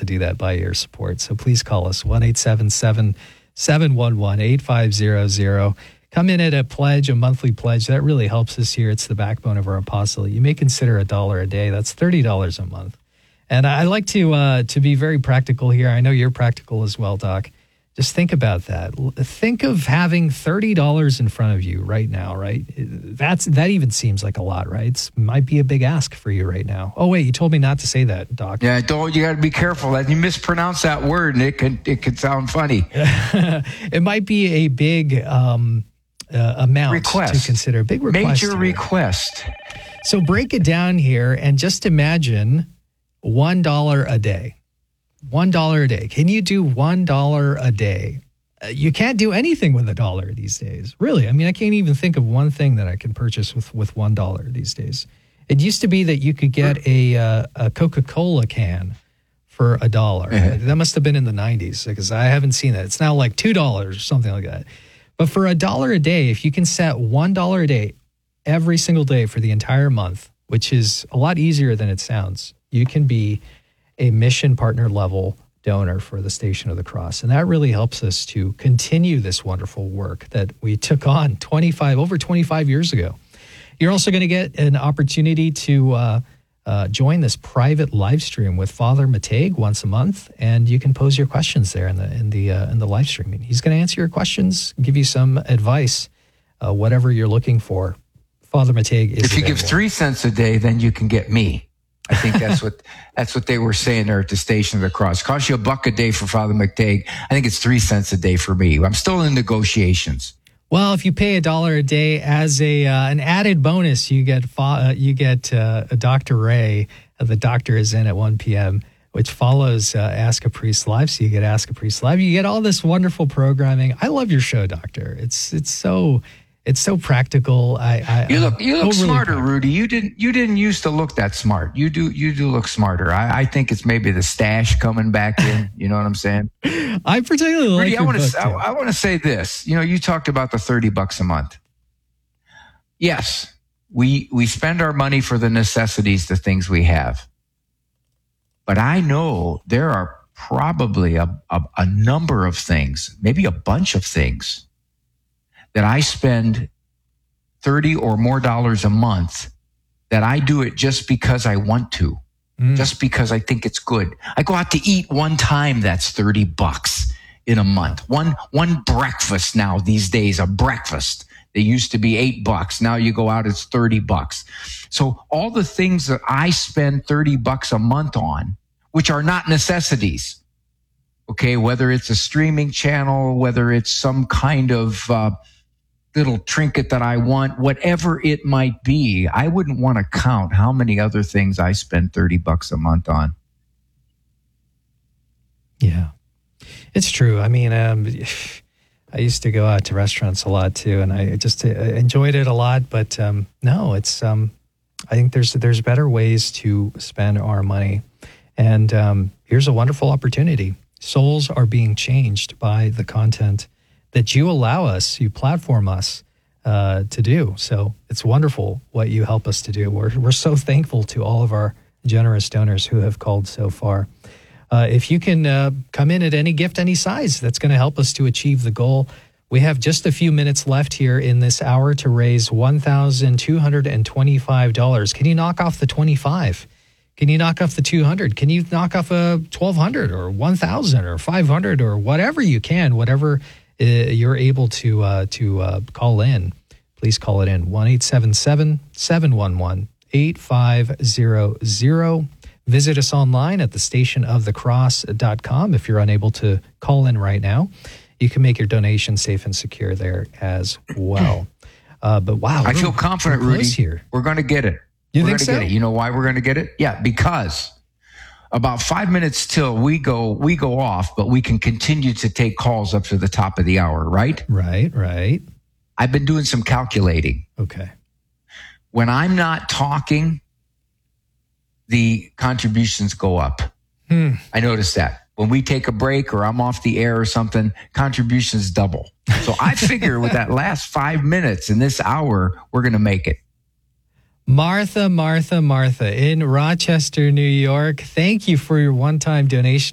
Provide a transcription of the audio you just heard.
to do that by your support. So please call us, 1-877-711-8500. Come in at a pledge, a monthly pledge. That really helps us here. It's the backbone of our apostolate. You may consider $1 a day. That's $30 a month. And I like to be very practical here. I know you're practical as well, Doc. Just think about that. Think of having $30 in front of you right now, right? That even seems like a lot, right? It might be a big ask for you right now. Oh, wait, you told me not to say that, Doc. Yeah, you got to be careful. You mispronounce that word, and it could sound funny. It might be a big amount to consider. A big request. Major request. So break it down here and just imagine $1 a day. $1 a day. Can you do $1 a day? You can't do anything with $1 these days. Really. I mean, I can't even think of one thing that I can purchase with $1 these days. It used to be that you could get a Coca-Cola can for $1. Mm-hmm. That must have been in the 90s because I haven't seen that. It's now like $2 or something like that. But for $1 a day, if you can set $1 a day every single day for the entire month, which is a lot easier than it sounds, you can be a mission partner level donor for the Station of the Cross. And that really helps us to continue this wonderful work that we took on over 25 years ago. You're also going to get an opportunity to join this private live stream with Father Mateg once a month, and you can pose your questions there in the live streaming. He's going to answer your questions, give you some advice, whatever you're looking for. Father Mateg is If you available. give 3 cents a day, then you can get me. I think that's what they were saying there at the Station of the Cross. It costs you $1 a day for Father McTague. I think it's 3 cents a day for me. I'm still in negotiations. Well, if you pay $1 a day as an added bonus, you get Dr. Ray. The doctor is in at 1 p.m., which follows Ask a Priest Live. So you get Ask a Priest Live. You get all this wonderful programming. I love your show, Doctor. It's so practical. You look smarter, practical. Rudy. You didn't used to look that smart. You do look smarter. I think it's maybe the stash coming back in. You know what I'm saying? I particularly like Rudy, your book, too. I want to say this. You talked about the $30 a month. Yes, we spend our money for the necessities, the things we have. But I know there are probably a number of things, maybe a bunch of things, that I spend $30 or more a month, that I do it just because I want to, just because I think it's good. I go out to eat one time, that's $30 in a month. One breakfast now these days, a breakfast. They used to be $8. Now you go out, it's $30. So all the things that I spend $30 a month on, which are not necessities, okay, whether it's a streaming channel, whether it's some kind of little trinket that I want, whatever it might be, I wouldn't want to count how many other things I spend $30 a month on. Yeah, it's true. I mean, I used to go out to restaurants a lot too, and I just enjoyed it a lot. But no, it's I think there's better ways to spend our money, and here's a wonderful opportunity. Souls are being changed by the content that you allow us, you platform us to do. So it's wonderful what you help us to do. We're so thankful to all of our generous donors who have called so far. If you can come in at any gift, any size, that's going to help us to achieve the goal. We have just a few minutes left here in this hour to raise $1,225. Can you knock off the 25? Can you knock off the 200? Can you knock off a 1,200 or 1,000 or 500 or whatever you can, whatever you're able to call in? Please call it in, 1-877-711-8500. Visit us online at thestationofthecross.com. If you're unable to call in right now, you can make your donation safe and secure there as well. But wow, I feel confident, Rudy. Here. We're going to get it. You think so? Get it. You know why we're going to get it? Yeah, because about 5 minutes till we go off, but we can continue to take calls up to the top of the hour, right? Right. I've been doing some calculating. Okay. When I'm not talking, the contributions go up. I noticed that. When we take a break or I'm off the air or something, contributions double. So I figure with that last 5 minutes in this hour, we're going to make it. Martha in Rochester, New York. Thank you for your one-time donation.